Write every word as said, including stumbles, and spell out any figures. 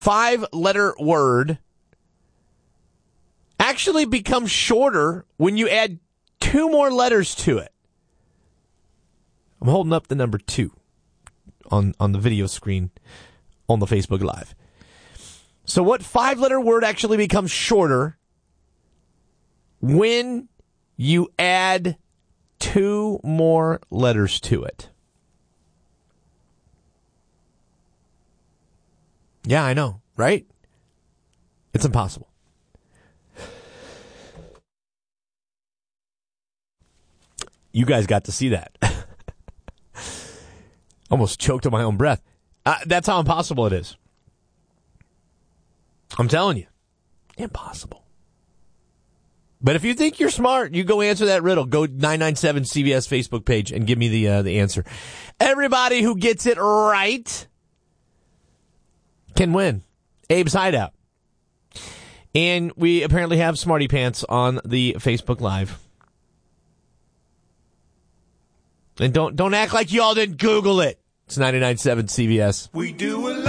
five-letter word actually becomes shorter when you add two more letters to it? I'm holding up the number two on, on the video screen on the Facebook Live. So what five-letter word actually becomes shorter when you add two more letters to it? Yeah, I know, right? It's impossible. You guys got to see that. Almost choked on my own breath. Uh, that's how impossible it is. I'm telling you. Impossible. But if you think you're smart, you go answer that riddle. Go nine nine seven C B S Facebook page and give me the uh, the answer. Everybody who gets it right can win Abe's Hideout. And we apparently have Smarty Pants on the Facebook Live. And don't don't act like y'all didn't Google it. It's ninety-nine point seven C B S. We do a lot.